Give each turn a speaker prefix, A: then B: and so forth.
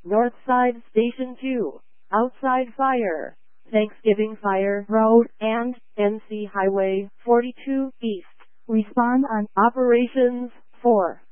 A: Northside Station 2, Outside Fire, Thanksgiving Fire Road, and NC Highway 42 East. Respond on Operations 4.